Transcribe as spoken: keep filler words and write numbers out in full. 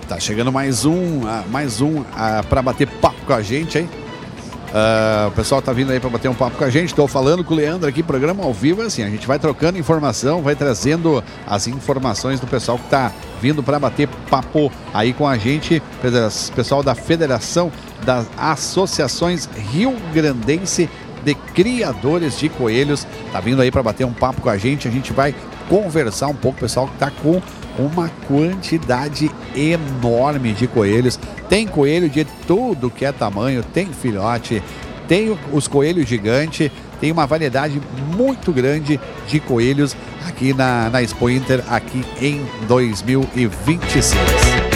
Tá chegando mais um, uh, mais um uh, para bater papo com a gente, hein? Uh, o pessoal tá vindo aí para bater um papo com a gente. Estou falando com o Leandro aqui, programa ao vivo, assim, a gente vai trocando informação, vai trazendo as informações do pessoal que tá vindo para bater papo aí com a gente, pessoal da Federação das Associações Rio Grandense de Criadores de Coelhos, tá vindo aí para bater um papo com a gente. A gente vai conversar um pouco, pessoal que tá com uma quantidade enorme de coelhos. Tem coelho de tudo que é tamanho, tem filhote, tem os coelhos gigantes, tem uma variedade muito grande de coelhos aqui na, na Expo Inter, aqui em dois mil e vinte e seis.